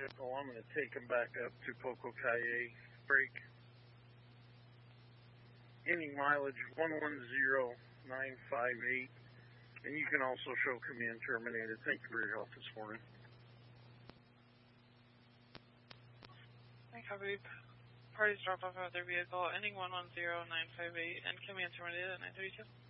vehicle. I'm going to take him back up to Poco Calle. Break. Any mileage 110958. And you can also show command terminated. Thank you for your help this morning. Copy. Parties dropped off of their vehicle ending 110958 and command terminated at 932.